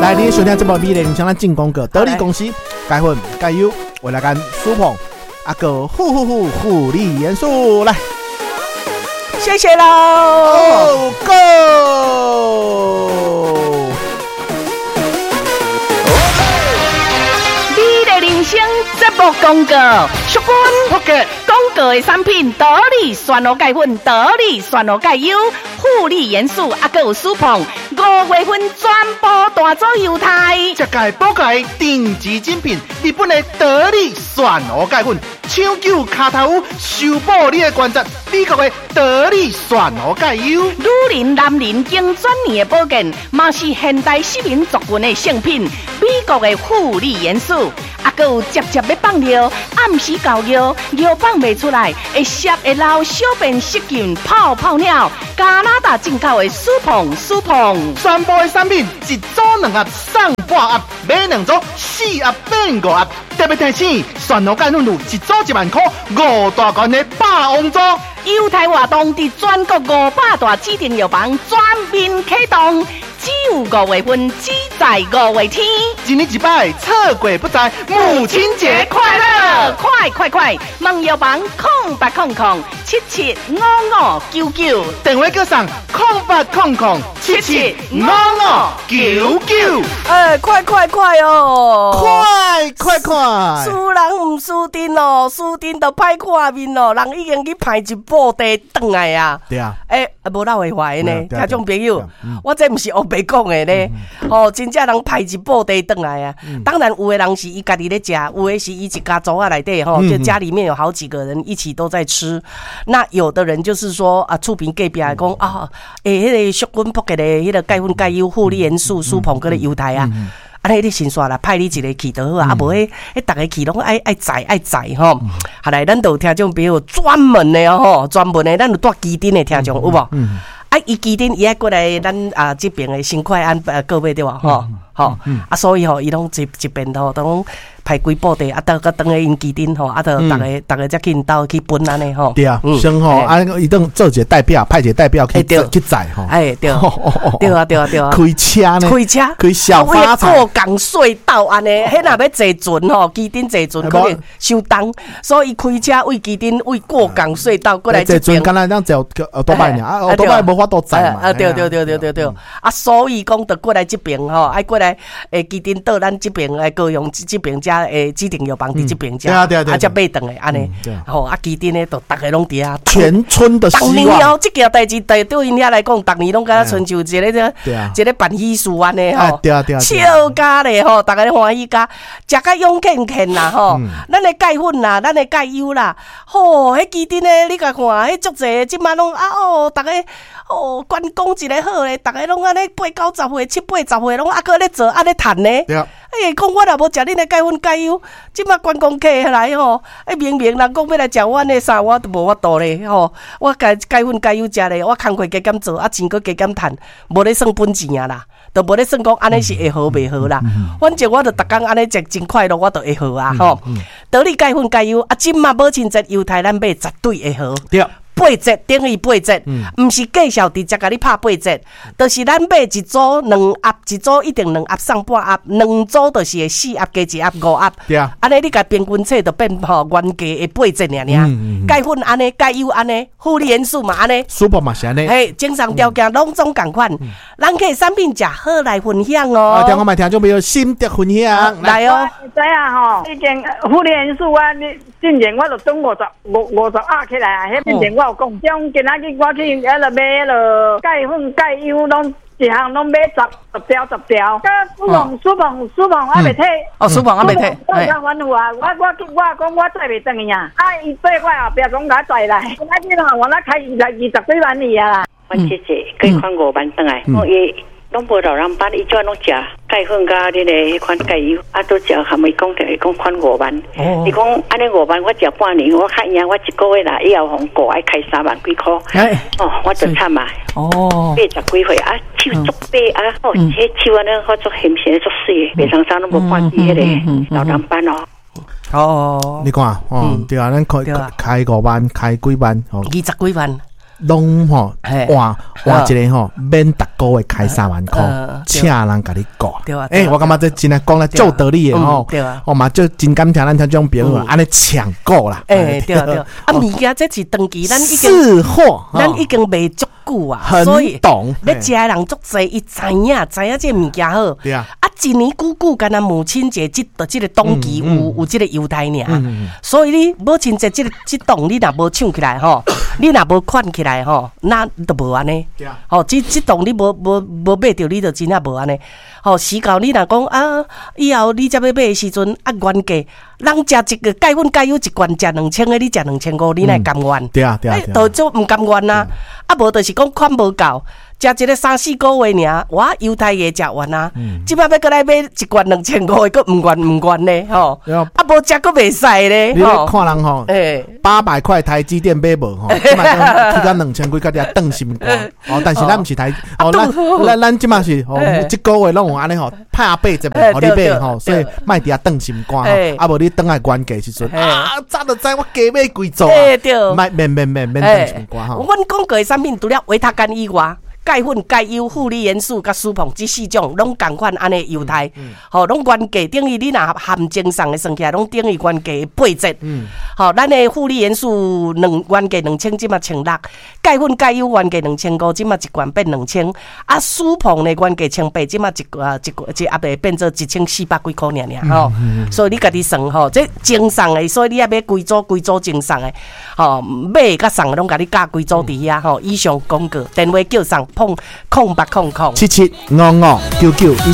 来，你收听这部美丽人生咱进广告，得力公司钙粉钙优为了干舒碰啊个护理元素来， 谢谢喽 ，Go！ 美丽人生节目广告，淑君福格广告的产品得力酸露钙粉、得力酸露钙优、护理元素啊，还有舒碰，5月份全部大做优待。 这届补钙定级精品，日本的得力酸露钙粉，抢救卡头修补你的关节，美国的得力酸露钙优， 女人、男人经专业的保健，嘛是现代市民族群的圣品。美国的护理元素，啊，还有接要放尿，暗时搞尿，尿放袂出来，会湿会流小便失禁，泡尿。加拿大进口的舒碰， 全部的产品一组2盒，送半盒，买2组4盒变5盒。特别提醒，酸露钙粉乳一组1万块，5大罐的霸王组。 优待活动伫全国500大指定药房全面启动，只有5月份，只在5月天。 一年一摆，错过不再。母亲节快乐！ 快！问药房0800775599， 电话叫上0800775599。 快哦！ 快！ 输人唔输阵哦，输阵就歹看面哦，人已经去派一布袋转来啊。 对啊， 无闹会坏呢，听众朋友，我这不是黑白讲的呢，真正人派一布袋转来啊。当然有的人是伊家己咧食，有的是伊一家族啊内底就家里面有好几个人一起都在吃。那有的人就是说啊，厝边隔壁讲啊，迄个淑君福格的迄个钙粉钙优护理元素舒碰嗰个优待啊。安尼你先煞啦，派你一个去就好啊，无迄逐个去拢爱载吼。后来咱就有听众朋友专门的专门的，咱有带基丁的听众有无？伊基丁伊爱过来咱这边的新快安各位对吧？所以伊拢一边都拢派几部队倒个等个因基丁啊，就大家才去因兜去分安尼吼。 对啊，先伊等做一个代表，派一个代表去载吼。 对啊， 开车呢，开小发财。 过港隧道安尼，迄若要坐船基丁坐船可能收重，所以开车为基丁为过港隧道过来这边。 坐船敢若咱坐多摆尔，多摆无法度载嘛。 对。所以讲得过来这边爱过来基丁到咱这边高雄这边遮指定药房伫这边遮， 对， 才买转来安尼。基丁呢，就大家拢伫啊。 全村的希望。 逐年这件代志对因遐来讲，逐年拢敢若亲像一个办喜事安尼对， 笑甲咧大家欢喜甲，食甲勇健啦咱的钙粉啦，咱的钙优啦，迄基丁呢，你甲看，迄足济即摆拢大家关公一个好咧，大家拢安尼8、9、10岁、7、8、10岁拢搁咧做咧趁呢。讲我若无食恁的钙粉钙优，即摆观光客来明明人讲要来食阮的啥，我都无法度咧我钙粉钙优食咧，我工课加减做，钱搁加减趁，无咧算本钱啊啦，都无咧算讲安尼是会好袂好啦。反正我就逐工安尼食真快乐，我就会好啊得力钙粉钙优今嘛母亲节优待咱买绝对会好。对。8折等于8折，唔是介绍直接甲你拍8折，就是咱买一组2盒，一组一定2盒送半盒，2组就是4盒加1盒5盒。对啊，安尼你甲平均册就变原价的8折尔。钙粉安尼，钙优安尼，护理元素嘛安尼， 舒服嘛是安尼。 正常条件拢总共款，咱可以产品食好来分享哦。 听我们听众朋友心得分享来哦。 知啊已经护理元素你之前我就中50盒起来啊，迄之前我有讲，种今仔日我去买钙粉钙优拢一项拢买10条，舒碰还袂退。 舒碰还袂退。 我讲反复啊，我讲我载袂转去啊，伊8块后壁讲甲载来，今仔日我开20几万里啊啦。 我姐姐可以款5万转来，伊拢无老人班，伊怎拢食钙粉甲你迄款钙优，都食含伊讲着讲款5万。伊讲安尼5万，我食半年，我看赢我1个月啦，以后红过爱开3万几块。我就惨嘛。80几岁手足白迄手安尼好足咸咸足水，袂常常拢无看见迄个老人班你看对啊，咱开5万，开几万 20几万。 拢吼换一个吼，免逐个月开3万块，请人甲你顾。我感觉这真诶讲了足道理诶吼，我嘛就真感谢咱这种朋友安尼抢购啦。 对，物件这是长期咱已经是货， 咱已经卖足久啊，所以要食诶人足济，伊知影这物件好。 对啊， 一年久，干那母亲节即个冬季有即个优待尔，所以你母亲节即档你若无抢起来吼，你若无款起来吼，那都无安尼。吼，即档你无买着，你就真正无安尼。吼，时到你若讲啊，以后你才要买的时阵啊，原价人食一个钙粉钙油一罐食2000个，你食2500，你乃甘愿？ 对啊， 都做毋甘愿啊！啊，无就是讲款无够。食一个3-4个月尔，我优待也食完啊！即摆要过来买一罐2500个，佫毋愿呢吼！啊，无食佫袂使咧你看人吼，800块台积电买无吼，即摆去到2000几，甲遐顿心肝哦。但是咱毋是台哦，咱即摆是哦，一个月拢有安尼吼，拍8折互你买吼，所以卖伫遐顿心肝吼。啊，无你等来原价时阵啊，早就知我加买几组啊！免顿心肝吼。 阮讲过的产品除了维他干以外。钙粉、钙油、负离元素、甲舒膨这4种，拢共款安尼优待，吼，拢原价等于你若含精送的算起来，拢等于原价8折。吼，咱的负离元素原价2000，即嘛1600；钙粉、钙油原价2500，即嘛一罐变2000。啊，舒膨的原价1800，即嘛一盒会变做1400几块尔吼。所以你家己算吼，这精送的，所以你也买几组精送的，吼，买甲送拢甲你加几组伫遐吼。以上广告电话叫送。080077559914